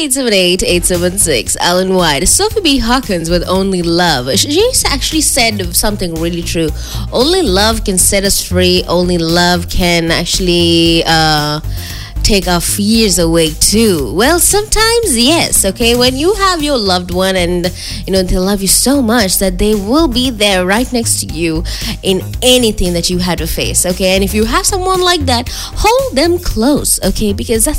878-876. Alan White. Sophie B. Hawkins with Only Love. She actually said something really true. Only love can set us free. Only love can actually take our fears away too. Well, sometimes yes, okay, when you have your loved one and they love you so much that they will be there right next to you in anything that you had to face, okay? And if you have someone like that, hold them close, okay? Because that's